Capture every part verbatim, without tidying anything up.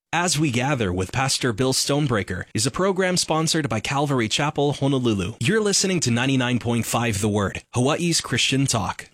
As We Gather with Pastor Bill Stonebreaker is a program sponsored by Calvary Chapel, Honolulu. You're listening to ninety-nine point five The Word, Hawaii's Christian talk.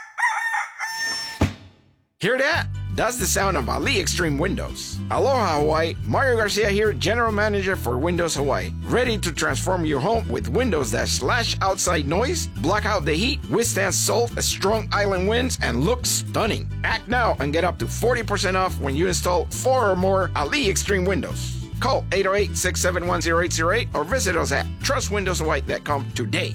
Hear that? That's the sound of Ali Extreme Windows. Aloha, Hawaii. Mario Garcia here, General Manager for Windows Hawaii. Ready to transform your home with windows that slash outside noise, block out the heat, withstand salt, strong island winds, and look stunning. Act now and get up to forty percent off when you install four or more Ali Extreme Windows. Call eight oh eight, six seven one, oh eight oh eight or visit us at trust windows hawaii dot com today.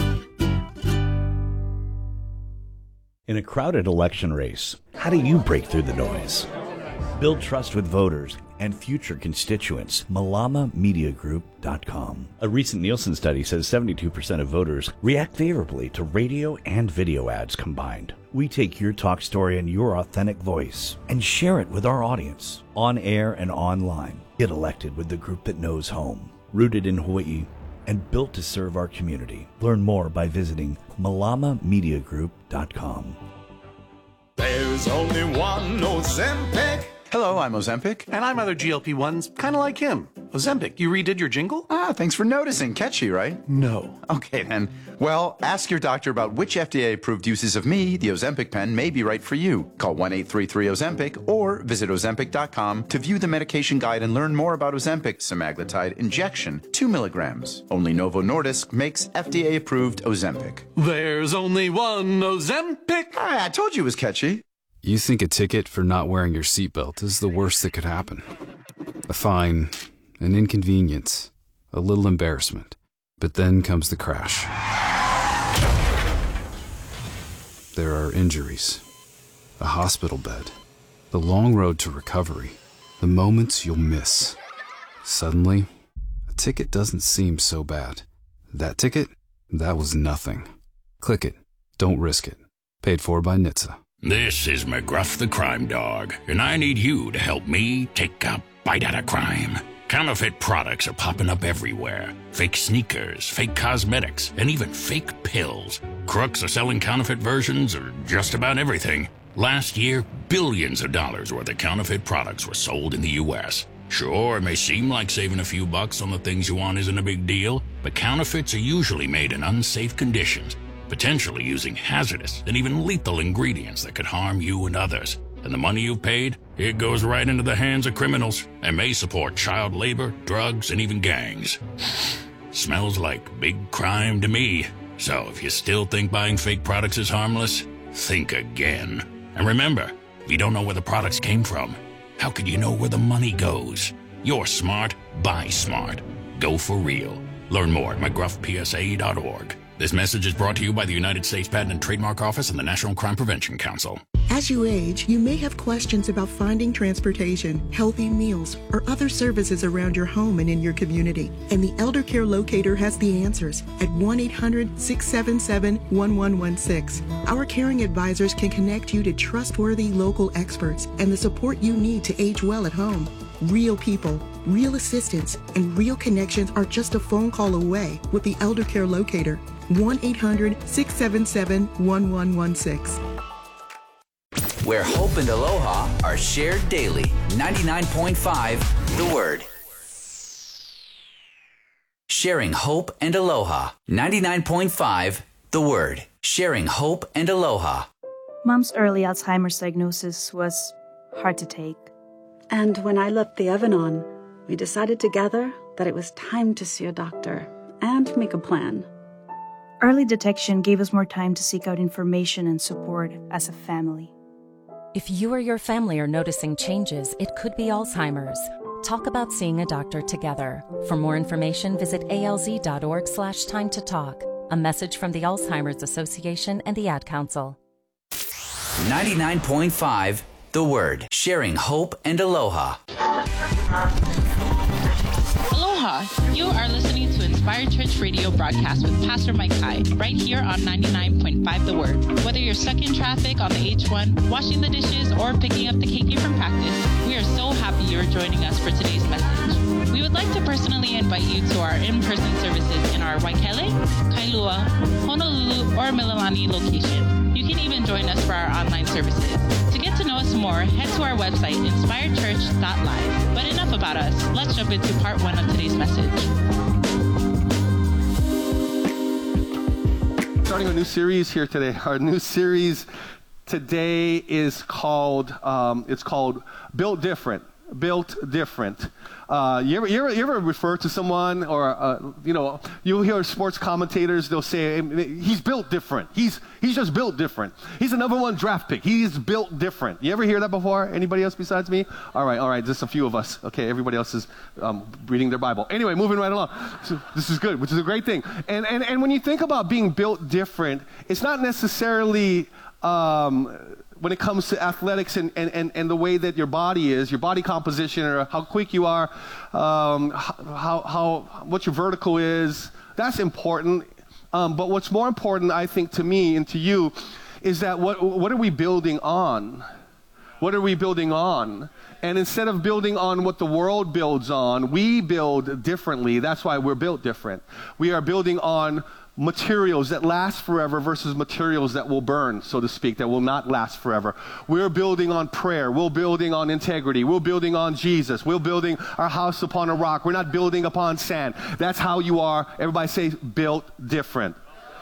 In a crowded election race, how do you break through the noise? Build trust with voters and future constituents. Malama Media Group dot com. A recent Nielsen study says seventy-two percent of voters react favorably to radio and video ads combined. We take your talk story and your authentic voice and share it with our audience, on air and online. Get elected with the group that knows home, rooted in Hawaii, and built to serve our community. Learn more by visiting Malama Media Group dot com. There's only one Ozempic. Hello, I'm Ozempic. And I'm other G L P ones, kind of like him. Ozempic, you redid your jingle? Ah, thanks for noticing. Catchy, right? No. Okay, then. Well, ask your doctor about which F D A-approved uses of me, the Ozempic pen, may be right for you. Call one eight three three Ozempic or visit Ozempic dot com to view the medication guide and learn more about Ozempic semaglutide injection, two milligrams. Only Novo Nordisk makes F D A-approved Ozempic. There's only one Ozempic. Ah, I told you it was catchy. You think a ticket for not wearing your seatbelt is the worst that could happen. A fine, an inconvenience, a little embarrassment. But then comes the crash. There are injuries, a hospital bed, the long road to recovery, the moments you'll miss. Suddenly, a ticket doesn't seem so bad. That ticket? That was nothing. Click it. Don't risk it. Paid for by N H T S A. This is McGruff the Crime Dog, and I need you to help me take a bite out of crime. Counterfeit products are popping up everywhere. Fake sneakers, fake cosmetics, and even fake pills. Crooks are selling counterfeit versions of just about everything. Last year, billions of dollars worth of counterfeit products were sold in the U S Sure, it may seem like saving a few bucks on the things you want isn't a big deal, but counterfeits are usually made in unsafe conditions, potentially using hazardous and even lethal ingredients that could harm you and others. And the money you've paid, it goes right into the hands of criminals and may support child labor, drugs, and even gangs. Smells like big crime to me. So if you still think buying fake products is harmless, think again. And remember, if you don't know where the products came from, how could you know where the money goes? You're smart, buy smart. Go for real. Learn more at McGruff P S A dot org. This message is brought to you by the United States Patent and Trademark Office and the National Crime Prevention Council. As you age, you may have questions about finding transportation, healthy meals, or other services around your home and in your community. And the Elder Care Locator has the answers at one eight hundred, six seven seven, one one one six. Our caring advisors can connect you to trustworthy local experts and the support you need to age well at home. Real people, real assistance, and real connections are just a phone call away with the Elder Care Locator. one eight hundred, six seven seven, one one one six. Where hope and aloha are shared daily. ninety-nine point five The Word. Sharing hope and aloha. ninety-nine point five The Word. Sharing hope and aloha. Mom's early Alzheimer's diagnosis was hard to take. And when I left the oven on, we decided together that it was time to see a doctor and make a plan. Early detection gave us more time to seek out information and support as a family. If you or your family are noticing changes, it could be Alzheimer's. Talk about seeing a doctor together. For more information, visit alz.org slash time to talk. A message from the Alzheimer's Association and the Ad Council. ninety-nine point five The Word. Sharing hope and aloha. Aloha! You are listening to Inspired Church Radio broadcast with Pastor Mike Hai, right here on ninety-nine point five The Word. Whether you're stuck in traffic on the H one, washing the dishes, or picking up the K K from practice, we are so happy you're joining us for today's message. We would like to personally invite you to our in-person services in our Waikele, Kailua, Honolulu, or Mililani location. You can even join us for our online services. To get to know us more, head to our website, inspired church dot live. But enough about us. Let's jump into part one of today's message. Starting a new series here today. Our new series today is called, um, it's called Built Different. Built Different. Uh, you, ever, you, ever, you ever refer to someone, or, uh, you know, you'll hear sports commentators, they'll say, he's built different. He's, he's just built different. He's the number one draft pick. He's built different. You ever hear that before? Anybody else besides me? All right, all right, just a few of us. Okay, everybody else is um, reading their Bible. Anyway, moving right along. So this is good, which is a great thing. And, and, and when you think about being built different, it's not necessarily... Um, when it comes to athletics and, and, and, and the way that your body is, your body composition, or how quick you are, um, how, how, what your vertical is, that's important. Um, but what's more important, I think, to me and to you, is that what, what are we building on? What are we building on? And instead of building on what the world builds on, we build differently. That's why we're built different. We are building on materials that last forever versus materials that will burn, so to speak, that will not last forever. We're building on prayer. We're building on integrity. We're building on Jesus. We're building our house upon a rock. We're not building upon sand. That's how you are. Everybody say, built different.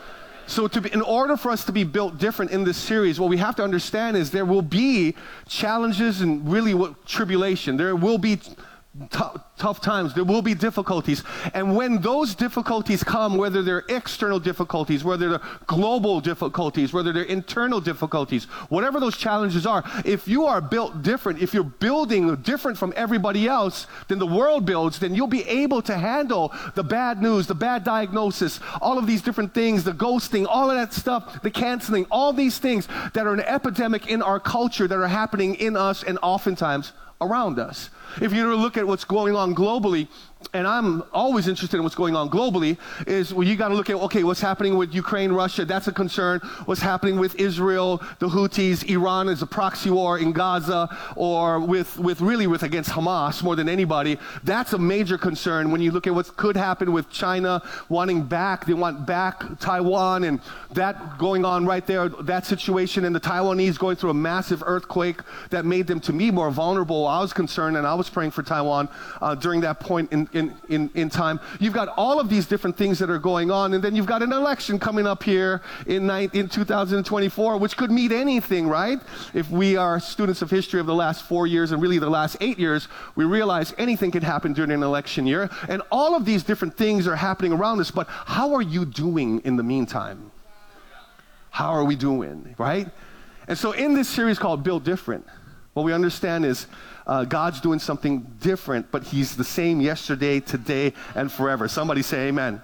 So to be, in order for us to be built different in this series, what we have to understand is there will be challenges and really what, tribulation. There will be T- tough times. There will be difficulties. And when those difficulties come, whether they're external difficulties, whether they're global difficulties, whether they're internal difficulties, whatever those challenges are, if you are built different, if you're building different from everybody else than the world builds, then you'll be able to handle the bad news, the bad diagnosis, all of these different things, the ghosting, all of that stuff, the canceling, all these things that are an epidemic in our culture that are happening in us and oftentimes around us. If you look at what's going on globally, and I'm always interested in what's going on globally, is well, you got to look at, okay, what's happening with Ukraine, Russia, that's a concern. What's happening with Israel, the Houthis, Iran is a proxy war in Gaza, or with, with really with against Hamas more than anybody. That's a major concern. When you look at what could happen with China wanting back, they want back Taiwan, and that going on right there, that situation, and the Taiwanese going through a massive earthquake that made them, to me, more vulnerable. I was concerned, and I was praying for Taiwan uh, during that point in In, in, in time. You've got all of these different things that are going on, and then you've got an election coming up here in, in two thousand twenty-four, which could mean anything, right? If we are students of history of the last four years and really the last eight years, we realize anything can happen during an election year, and all of these different things are happening around us, but how are you doing in the meantime? How are we doing, right? And so in this series called Built Different, what we understand is uh, God's doing something different, but he's the same yesterday, today, and forever. Somebody say amen.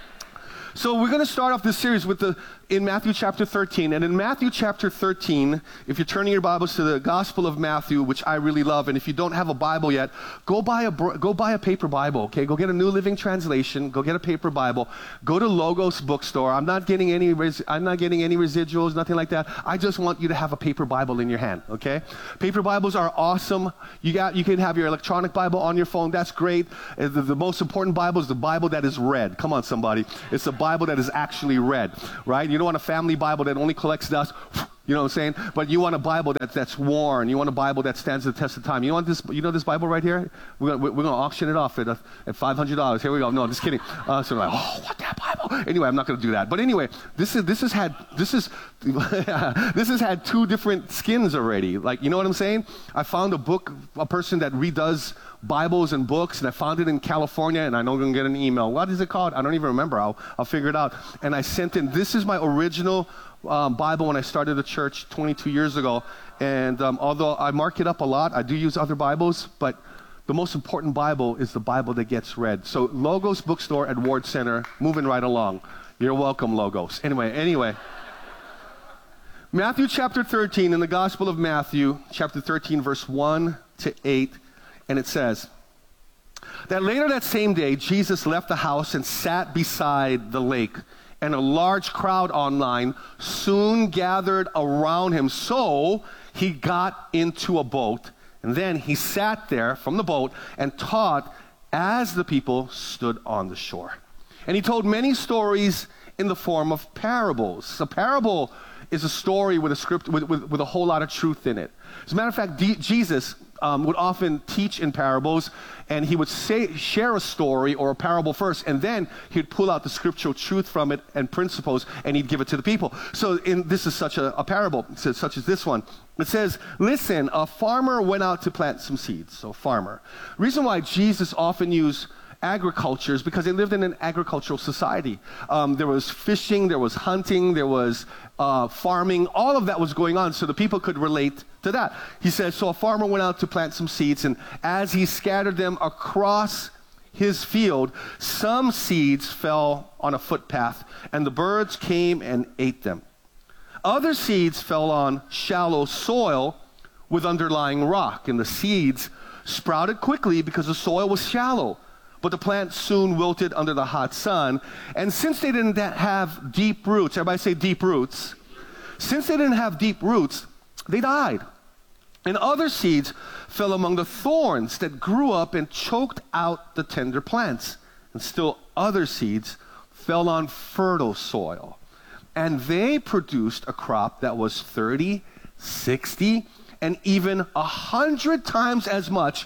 So we're going to start off this series with the in Matthew chapter thirteen. And in Matthew chapter thirteen, if you're turning your Bibles to the Gospel of Matthew, which I really love, and if you don't have a Bible yet, go buy a go buy a paper Bible, okay? Go get a New Living Translation, go get a paper Bible, go to Logos Bookstore. I'm not getting any res- I'm not getting any residuals, nothing like that. I just want you to have a paper Bible in your hand, okay? Paper Bibles are awesome. You got you can have your electronic Bible on your phone. That's great. Uh, the, the most important Bible is the Bible that is read. Come on, somebody. It's the Bible that is actually read, right? You don't want a family Bible that only collects dust, you know what I'm saying? But you want a Bible that, that's worn. You want a Bible that stands the test of time. You want this? You know this Bible right here? We're gonna, we're gonna auction it off at, uh, at five hundred dollars. Here we go. No, just kidding. Uh, so I'm like, oh, what that Bible? Anyway, I'm not gonna do that. But anyway, this is this has had this is this has had two different skins already. Like, you know what I'm saying? I found a book, a person that redoes Bibles and books, and I found it in California, and I know I'm going to get an email. What is it called? I don't even remember. I'll, I'll figure it out. And I sent in, this is my original um, Bible when I started the church twenty-two years ago. And um, although I mark it up a lot, I do use other Bibles, but the most important Bible is the Bible that gets read. So Logos Bookstore at Ward Center, moving right along. You're welcome, Logos. Anyway, anyway. Matthew chapter thirteen, in the Gospel of Matthew, chapter thirteen, verse one to eight. And it says, that later that same day, Jesus left the house and sat beside the lake. And a large crowd online soon gathered around him. So he got into a boat. And then he sat there from the boat and taught as the people stood on the shore. And he told many stories in the form of parables. A parable is a story with a script, with, with, with a whole lot of truth in it. As a matter of fact, D- Jesus um, would often teach in parables, and he would say, share a story or a parable first, and then he'd pull out the scriptural truth from it and principles, and he'd give it to the people. So in, this is such a, a parable, such as this one. It says, listen, a farmer went out to plant some seeds. So farmer. The reason why Jesus often used agriculture is because they lived in an agricultural society. Um, there was fishing, there was hunting, there was uh, farming. All of that was going on, so the people could relate to that. He says, so a farmer went out to plant some seeds, and as he scattered them across his field, some seeds fell on a footpath, and the birds came and ate them. Other seeds fell on shallow soil with underlying rock, and the seeds sprouted quickly because the soil was shallow. But the plant soon wilted under the hot sun. And since they didn't have deep roots, everybody say deep roots. Since they didn't have deep roots, they died. And other seeds fell among the thorns that grew up and choked out the tender plants. And still other seeds fell on fertile soil. And they produced a crop that was thirty, sixty, and even one hundred times as much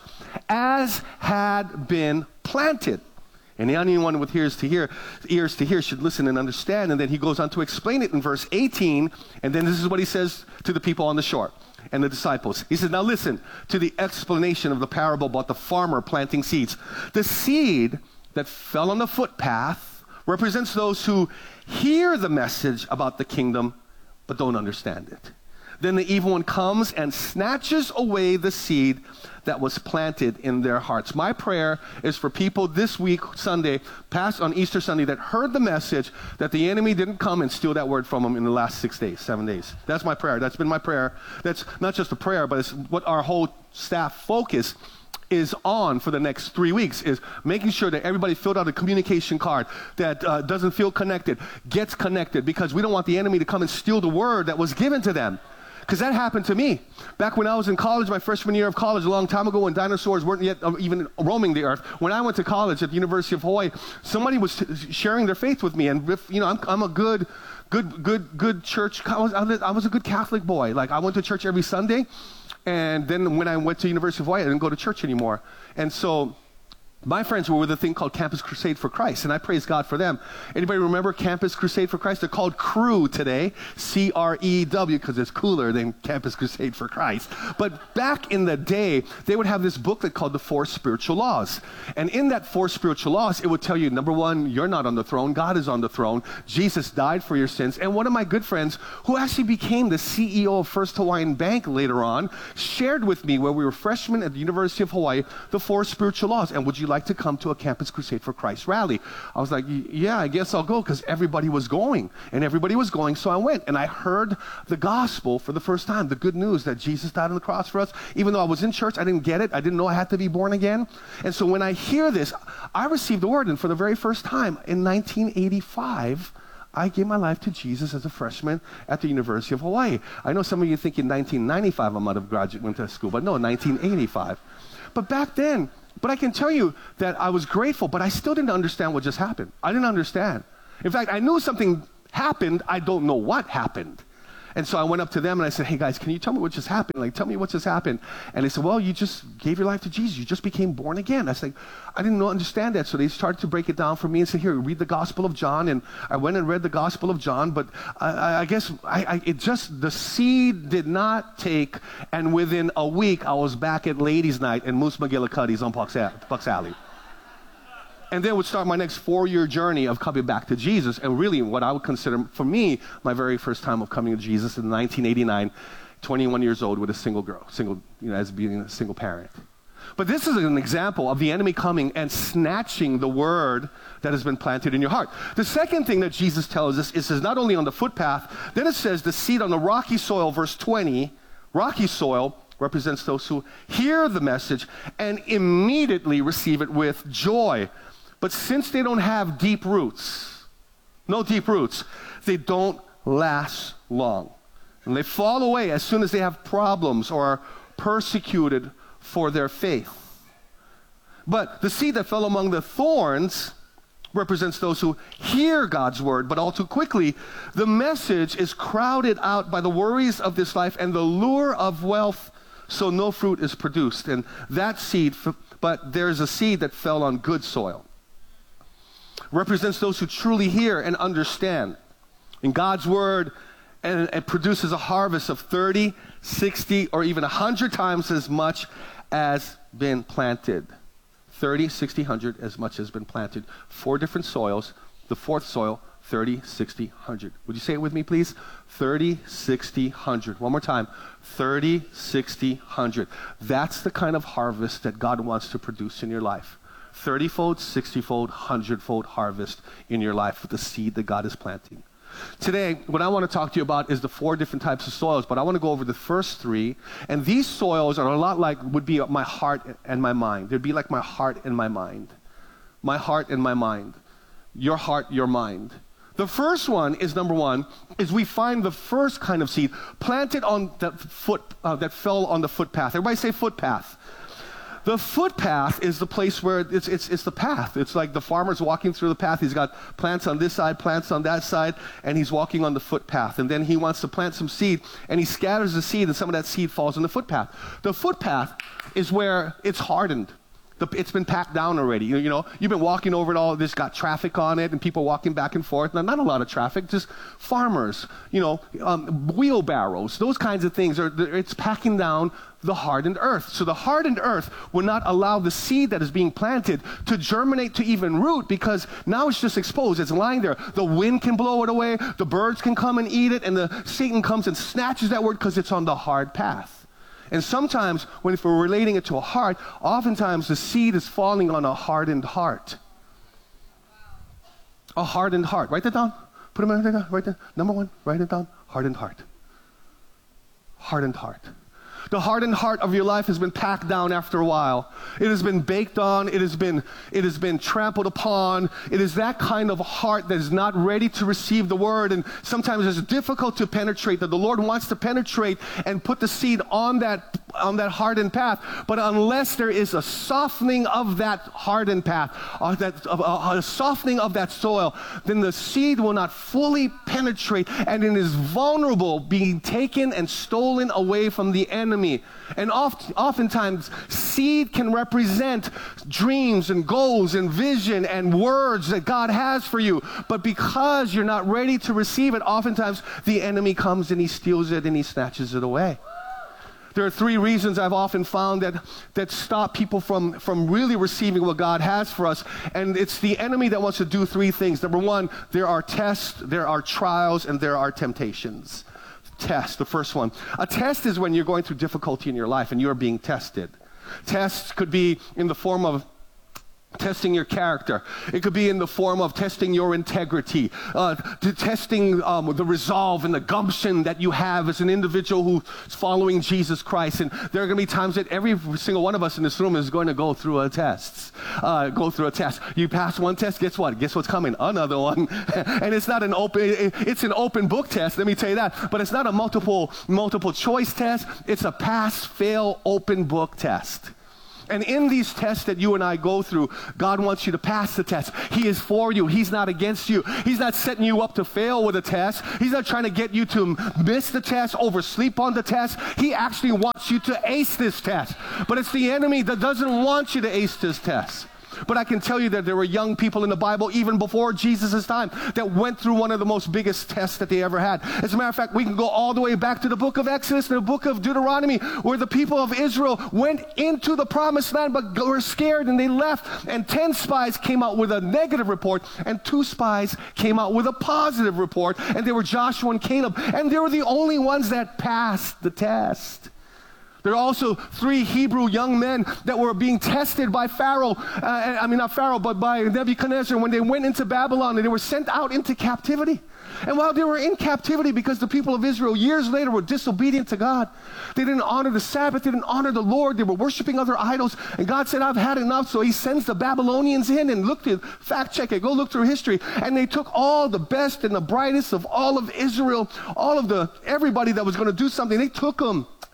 as had been planted. And anyone with ears to hear, ears to hear should listen and understand. And then he goes on to explain it in verse eighteen. And then this is what he says to the people on the shore and the disciples. He says, now listen to the explanation of the parable about the farmer planting seeds. The seed that fell on the footpath represents those who hear the message about the kingdom but don't understand it. Then the evil one comes and snatches away the seed that was planted in their hearts. My prayer is for people this week, Sunday, past on Easter Sunday, that heard the message, that the enemy didn't come and steal that word from them in the last six days, seven days. That's my prayer. That's been my prayer. That's not just a prayer, but it's what our whole staff focus is on for the next three weeks, is making sure that everybody filled out a communication card that uh, doesn't feel connected, gets connected, because we don't want the enemy to come and steal the word that was given to them. Because that happened to me. Back when I was in college, my freshman year of college, a long time ago when dinosaurs weren't yet even roaming the earth, when I went to college at the University of Hawaii, somebody was t- sharing their faith with me. And, if, you know, I'm, I'm a good, good, good, good church, I was, I was a good Catholic boy. Like, I went to church every Sunday. And then when I went to University of Hawaii, I didn't go to church anymore. And so my friends were with a thing called Campus Crusade for Christ, and I praise God for them. Anybody remember Campus Crusade for Christ? They're called CREW today, C R E W, because it's cooler than Campus Crusade for Christ. But back in the day, they would have this booklet called The Four Spiritual Laws. And in that Four Spiritual Laws, it would tell you, number one, you're not on the throne, God is on the throne. Jesus died for your sins. And one of my good friends, who actually became the C E O of First Hawaiian Bank later on, shared with me when we were freshmen at the University of Hawaii, the Four Spiritual Laws. And would you like to come to a Campus Crusade for Christ rally? I was like, yeah, I guess I'll go, because everybody was going, and everybody was going, so I went, and I heard the gospel for the first time, the good news that Jesus died on the cross for us. Even though I was in church, I didn't get it. I didn't know I had to be born again. And so when I hear this, I received the word, and for the very first time in nineteen eighty-five, I gave my life to Jesus as a freshman at the University of Hawaii. I know some of you think in nineteen ninety-five I might have graduated, went to school, but no, nineteen eighty-five. But back then, But I can tell you that I was grateful, but I still didn't understand what just happened. I didn't understand. In fact, I knew something happened. I don't know what happened. And so I went up to them and I said, hey guys, can you tell me what just happened? Like, tell me what just happened. And they said, well, you just gave your life to Jesus. You just became born again. I said, I didn't know, understand that. So they started to break it down for me and said, here, read the Gospel of John. And I went and read the Gospel of John, but I, I guess I, I, it just, the seed did not take. And within a week, I was back at ladies' night in Moose McGillicuddy's on Bucks, Bucks Alley. And then would start my next four-year journey of coming back to Jesus. And really what I would consider, for me, my very first time of coming to Jesus in nineteen eighty-nine, twenty-one years old with a single girl, single, you know, as being a single parent. But this is an example of the enemy coming and snatching the word that has been planted in your heart. The second thing that Jesus tells us is, is not only on the footpath, then it says the seed on the rocky soil, verse twenty, rocky soil represents those who hear the message and immediately receive it with joy. But since they don't have deep roots, no deep roots, they don't last long. And they fall away as soon as they have problems or are persecuted for their faith. But the seed that fell among the thorns represents those who hear God's word, but all too quickly, the message is crowded out by the worries of this life and the lure of wealth, so no fruit is produced. And that seed, but there's a seed that fell on good soil, represents those who truly hear and understand. In God's word, and it produces a harvest of thirty, sixty, or even one hundred times as much as been planted. thirty, sixty, one hundred, as much as been planted. Four different soils. The fourth soil, thirty, sixty, one hundred. Would you say it with me, please? thirty, sixty, one hundred. One more time. thirty, sixty, one hundred. That's the kind of harvest that God wants to produce in your life. thirty-fold, sixty-fold, one hundred-fold harvest in your life with the seed that God is planting. Today, what I want to talk to you about is the four different types of soils, but I want to go over the first three. And these soils are a lot like, would be my heart and my mind. They'd be like my heart and my mind. My heart and my mind. Your heart, your mind. The first one is, number one, is we find the first kind of seed planted on that foot, uh, that fell on the footpath. Everybody say footpath. The footpath is the place where it's, it's, it's the path. It's like the farmer's walking through the path. He's got plants on this side, plants on that side, and he's walking on the footpath. And then he wants to plant some seed, and he scatters the seed, and some of that seed falls on the footpath. The footpath is where it's hardened. The, it's been packed down already. You, you know, you've been walking over it all. There's got traffic on it and people walking back and forth. Now, not a lot of traffic, just farmers, you know, um, wheelbarrows, those kinds of things. Are, it's packing down the hardened earth. So the hardened earth will not allow the seed that is being planted to germinate, to even root, because now it's just exposed. It's lying there. The wind can blow it away. The birds can come and eat it. And the Satan comes and snatches that word because it's on the hard path. And sometimes, when if we're relating it to a heart, oftentimes the seed is falling on a hardened heart. A hardened heart. Write that down. Put it down. Write that. Number one, write it down. Hardened heart. Hardened heart. The hardened heart of your life has been packed down after a while. It has been baked on. It has been, it has been trampled upon. It is that kind of heart that is not ready to receive the word. And sometimes it's difficult to penetrate, that the Lord wants to penetrate and put the seed on that, on that hardened path. But unless there is a softening of that hardened path, or that, uh, a softening of that soil, then the seed will not fully penetrate, and it is vulnerable, being taken and stolen away from the enemy. And oft, oftentimes, seed can represent dreams and goals and vision and words that God has for you. But because you're not ready to receive it, oftentimes the enemy comes and he steals it and he snatches it away. There are three reasons I've often found that, that stop people from, from really receiving what God has for us. And it's the enemy that wants to do three things. Number one, there are tests, there are trials, and there are temptations. Test, the first one. A test is when you're going through difficulty in your life and you're being tested. Tests could be in the form of testing your character. It could be in the form of testing your integrity, uh, to testing um, the resolve and the gumption that you have as an individual who's following Jesus Christ. And there are going to be times that every single one of us in this room is going to go through a test. Uh, go through a test. You pass one test, guess what? Guess what's coming? Another one. And it's not an open, it's an open book test, let me tell you that. But it's not a multiple, multiple choice test. It's a pass, fail, open book test. And in these tests that you and I go through, God wants you to pass the test. He is for you. He's not against you. He's not setting you up to fail with a test. He's not trying to get you to miss the test, oversleep on the test. He actually wants you to ace this test. But it's the enemy that doesn't want you to ace this test. But I can tell you that there were young people in the Bible, even before Jesus' time, that went through one of the most biggest tests that they ever had. As a matter of fact, we can go all the way back to the book of Exodus and the book of Deuteronomy, where the people of Israel went into the promised land, but were scared and they left. And ten spies came out with a negative report, and two spies came out with a positive report. And they were Joshua and Caleb. And they were the only ones that passed the test. There are also three Hebrew young men that were being tested by Pharaoh, uh, I mean not Pharaoh, but by Nebuchadnezzar when they went into Babylon, and they were sent out into captivity. And while they were in captivity, because the people of Israel years later were disobedient to God, they didn't honor the Sabbath, they didn't honor the Lord, they were worshiping other idols, and God said, I've had enough, so he sends the Babylonians in, and look to, fact check it, go look through history, and they took all the best and the brightest of all of Israel, all of the, everybody that was going to do something, they took them,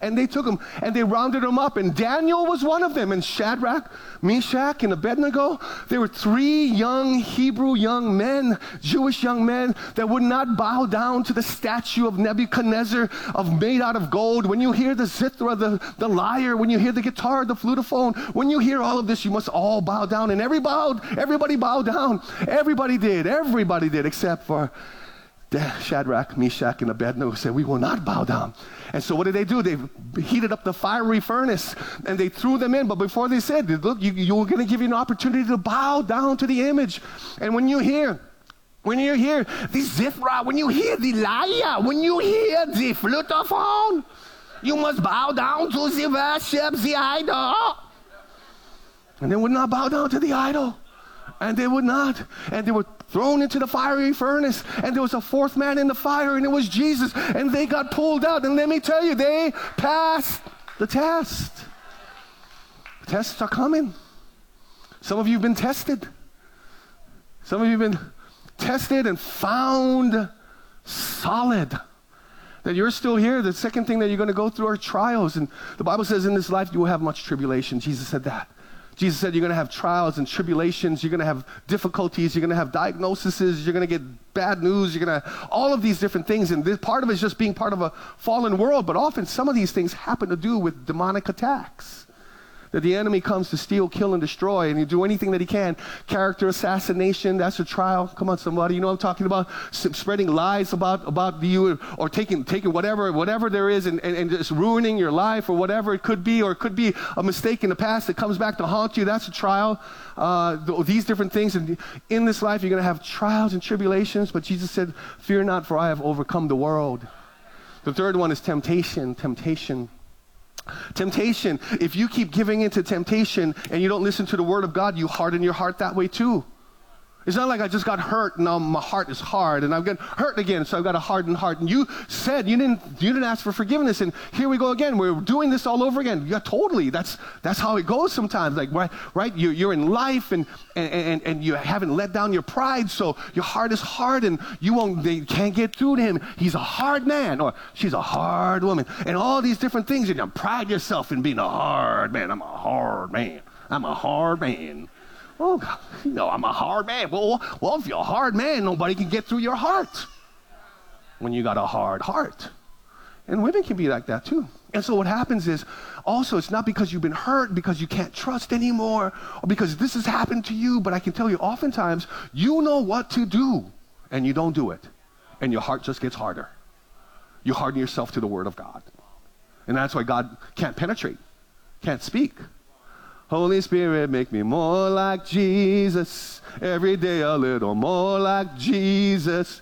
And they took them, and they rounded them up, and Daniel was one of them, and Shadrach, Meshach, and Abednego. There were three young Hebrew young men, Jewish young men, that would not bow down to the statue of Nebuchadnezzar, of made out of gold. When you hear the zithra, the, the lyre, when you hear the guitar, the flutophone, when you hear all of this, you must all bow down. And every bowed, everybody bowed down. Everybody did. Everybody did, except for Shadrach, Meshach, and Abednego said, we will not bow down. And so what did they do? They heated up the fiery furnace, and they threw them in. But before they said, look, you, you're going to give you an opportunity to bow down to the image. And when you hear, when you hear the zithra, when you hear the lyre, when you hear the flutophone, you must bow down to the worship, the idol. And they would not bow down to the idol. And they would not. And they were thrown into the fiery furnace. And there was a fourth man in the fire, and it was Jesus. And they got pulled out. And let me tell you, they passed the test. The tests are coming. Some of you have been tested. Some of you have been tested and found solid. That you're still here. The second thing that you're going to go through are trials. And the Bible says in this life you will have much tribulation. Jesus said that. Jesus said you're going to have trials and tribulations, you're going to have difficulties, you're going to have diagnoses, you're going to get bad news, you're going to, all of these different things. And this, part of it is just being part of a fallen world, but often some of these things happen to do with demonic attacks. That the enemy comes to steal, kill, and destroy, and you do anything that he can. Character assassination, that's a trial. Come on, somebody, you know what I'm talking about? S- spreading lies about, about you, or, or taking taking whatever whatever there is and, and, and just ruining your life, or whatever it could be, or it could be a mistake in the past that comes back to haunt you. That's a trial. Uh, th- these different things. And in this life, you're going to have trials and tribulations, but Jesus said, fear not, for I have overcome the world. The third one is temptation, temptation. Temptation, if you keep giving into temptation and you don't listen to the word of God, you harden your heart that way too. It's not like I just got hurt and now my heart is hard and I'm getting hurt again, so I've got a hardened heart. And you said you didn't you didn't ask for forgiveness, and here we go again. We're doing this all over again. Yeah, totally. That's that's how it goes sometimes. Like right, right. You, you're in life and, and and and you haven't let down your pride, so your heart is hard and you won't. They can't get through to him. He's a hard man, or she's a hard woman, and all these different things. And you pride yourself in being a hard man. I'm a hard man. I'm a hard man. Oh, you know, I'm a hard man. Well, well, if you're a hard man, nobody can get through your heart when you got a hard heart. And women can be like that too. And so what happens is, also, it's not because you've been hurt, because you can't trust anymore, or because this has happened to you, but I can tell you, oftentimes, you know what to do, and you don't do it. And your heart just gets harder. You harden yourself to the Word of God. And that's why God can't penetrate, can't speak. Holy Spirit, make me more like Jesus. Every day a little more like Jesus.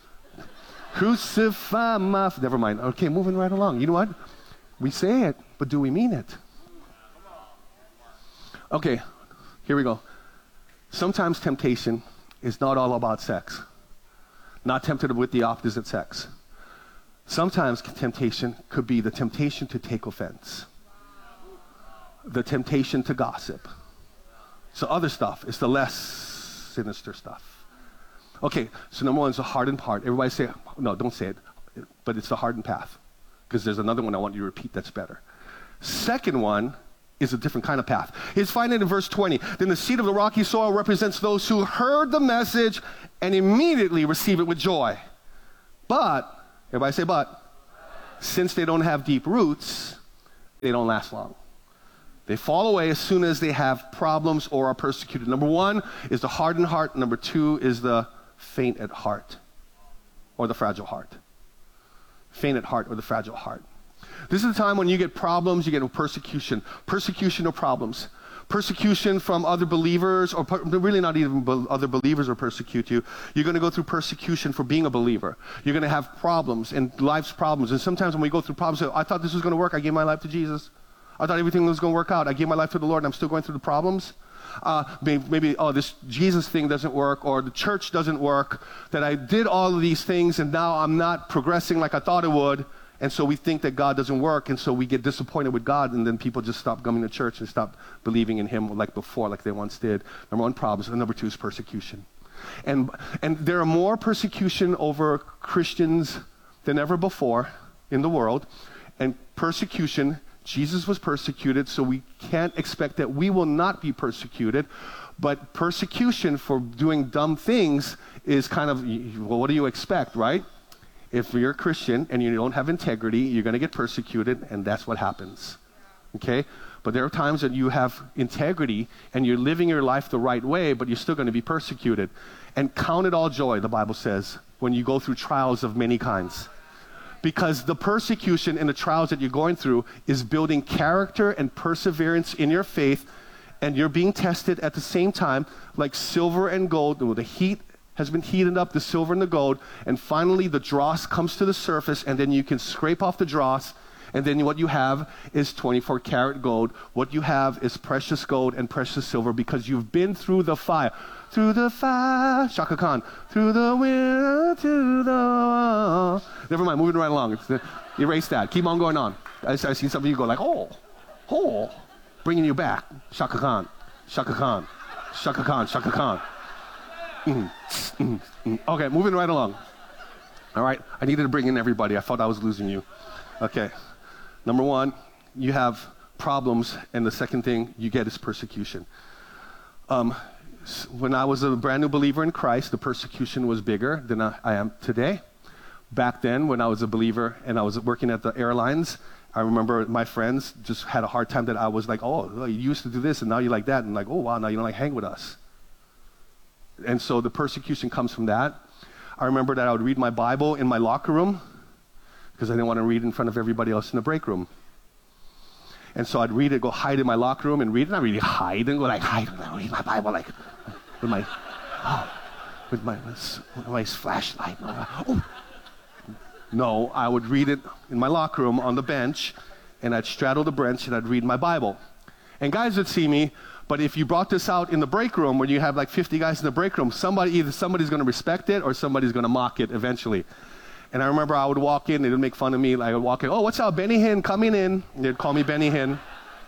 Crucify my... F- Never mind. Okay, moving right along. You know what? We say it, but do we mean it? Okay, here we go. Sometimes temptation is not all about sex. Not tempted with the opposite sex. Sometimes temptation could be the temptation to take offense. The temptation to gossip. So other stuff is the less sinister stuff. Okay, so number one is the hardened heart. Everybody say, no, don't say it, but it's the hardened path. Because there's another one I want you to repeat that's better. Second one is a different kind of path. It's find it in verse twenty. Then the seed of the rocky soil represents those who heard the message and immediately receive it with joy. But, everybody say but, since they don't have deep roots, they don't last long. They fall away as soon as they have problems or are persecuted. Number one is the hardened heart. Number two is the faint at heart, or the fragile heart. Faint at heart or the fragile heart. This is the time when you get problems, you get persecution. Persecution or problems. Persecution from other believers, or per- really not even be- other believers will persecute you. You're going to go through persecution for being a believer. You're going to have problems and life's problems. And sometimes when we go through problems, I thought this was going to work. I gave my life to Jesus. I thought everything was going to work out. I gave my life to the Lord and I'm still going through the problems. Uh, maybe, maybe, oh, this Jesus thing doesn't work, or the church doesn't work, that I did all of these things and now I'm not progressing like I thought it would. And so we think that God doesn't work, and so we get disappointed with God, and then people just stop coming to church and stop believing in Him like before, like they once did. Number one, problems. And number two is persecution. And, and there are more persecution over Christians than ever before in the world. And persecution, Jesus was persecuted, so we can't expect that we will not be persecuted. But persecution for doing dumb things is kind of, well, what do you expect, right? If you're a Christian and you don't have integrity, you're going to get persecuted, and that's what happens. Okay? But there are times that you have integrity and you're living your life the right way, but you're still going to be persecuted. And count it all joy, the Bible says, when you go through trials of many kinds. Because the persecution and the trials that you're going through is building character and perseverance in your faith, and you're being tested at the same time, like silver and gold. The heat has been heated up, the silver and the gold, and finally the dross comes to the surface, and then you can scrape off the dross, and then what you have is twenty-four karat gold. What you have is precious gold and precious silver, because you've been through the fire. Through the fire, Shaka Khan. Through the wind, to the... Never mind, moving right along. The, erase that. Keep on going on. I, I see some of you go like, oh, oh, bringing you back. Shaka Khan, Shaka Khan, Shaka Khan, Shaka Khan. Mm, mm, mm. Okay, moving right along. All right, I needed to bring in everybody. I thought I was losing you. Okay, number one, you have problems, and the second thing you get is persecution. Um, when I was a brand new believer in Christ, the persecution was bigger than I, I am today. Back then, when I was a believer and I was working at the airlines, I remember my friends just had a hard time that I was like, oh, you used to do this, and now you like that, and like, oh, wow, now you don't like hang with us. And so the persecution comes from that. I remember that I would read my Bible in my locker room because I didn't want to read in front of everybody else in the break room. And so I'd read it, go hide in my locker room and read it. Not really hide and go like, hide, and read my Bible like with my, oh, with my, with my flashlight. Oh. No, I would read it in my locker room on the bench, and I'd straddle the bench and I'd read my Bible. And guys would see me, but if you brought this out in the break room when you have like fifty guys in the break room, somebody, either somebody's going to respect it or somebody's going to mock it eventually. And I remember I would walk in, they would make fun of me. Like I would walk in, oh, what's up, Benny Hinn, coming in. And they'd call me Benny Hinn.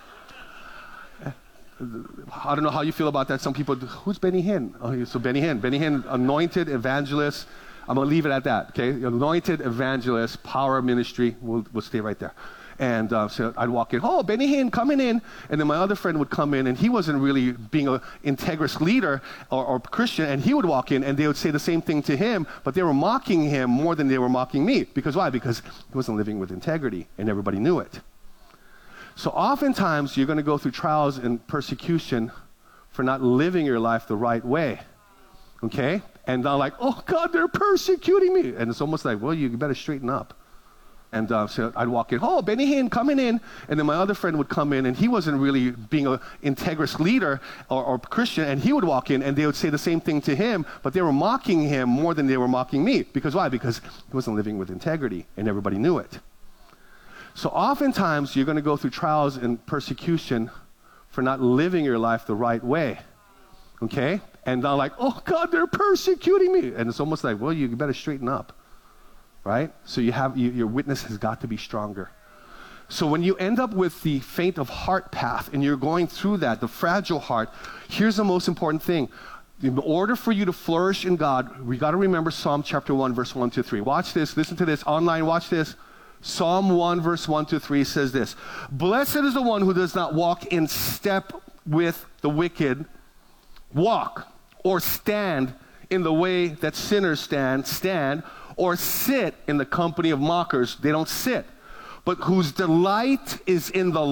I don't know how you feel about that. Some people, who's Benny Hinn? Oh, so Benny Hinn. Benny Hinn, anointed evangelist. I'm going to leave it at that, okay? Anointed evangelist, power ministry. We'll, we'll stay right there. And uh, so I'd walk in, oh, Benny Hinn, coming in. And then my other friend would come in, and he wasn't really being an integrous leader or, or Christian, and he would walk in, and they would say the same thing to him, but they were mocking him more than they were mocking me. Because why? Because he wasn't living with integrity, and everybody knew it. So oftentimes, you're going to go through trials and persecution for not living your life the right way, okay? And they're like, oh, God, they're persecuting me. And it's almost like, well, you better straighten up. And uh, so I'd walk in, oh, Benny Hinn, coming in. And then my other friend would come in, and he wasn't really being an integrous leader or, or Christian, and he would walk in, and they would say the same thing to him, but they were mocking him more than they were mocking me. Because why? Because he wasn't living with integrity, and everybody knew it. So oftentimes, you're going to go through trials and persecution for not living your life the right way, okay? And they're like, oh, God, they're persecuting me. And it's almost like, well, you better straighten up. Right? So you have you, your witness has got to be stronger. So when you end up with the faint of heart path and you're going through that, the fragile heart, here's the most important thing. In order for you to flourish in God, we got to remember Psalm chapter one, verse one to three. Watch this. Listen to this. Online, watch this. Psalm one, verse one to three says this. Blessed is the one who does not walk in step with the wicked, walk or stand in the way that sinners stand, stand, or sit in the company of mockers. They don't sit. But whose delight is in the